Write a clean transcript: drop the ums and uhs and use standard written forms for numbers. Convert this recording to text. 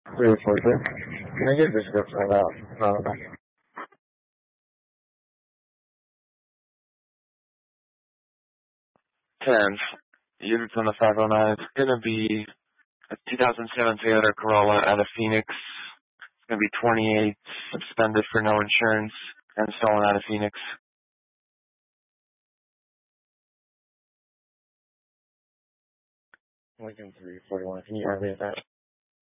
Really fortunate. Can I get a description of that? 10. Units on the 509. It's going to be a 2007 Toyota Corolla out of Phoenix. It's going to be 28, suspended for no insurance, and stolen out of Phoenix. Lincoln 341. Can you argue that?